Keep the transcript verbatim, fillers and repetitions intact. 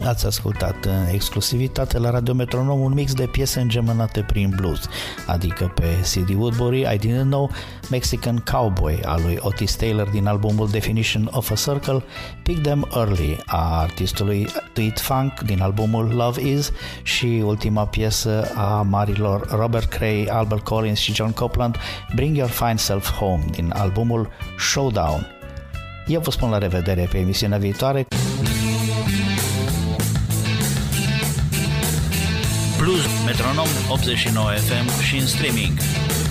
Ați ascultat în exclusivitate la Radio Metronom un mix de piese îngemănate prin blues, adică pe C D Woodbury, I Didn't Know, Mexican Cowboy al lui Otis Taylor din albumul Definition of a Circle, Pick Them Early a artistului Tweet Funk din albumul Love Is și ultima piesă a marilor Robert Cray, Albert Collins și John Copeland, Bring Your Fine Self Home din albumul Showdown. Eu vă spun la revedere pe emisiunea viitoare. Blues Metronom optzeci și nouă F M și în streaming.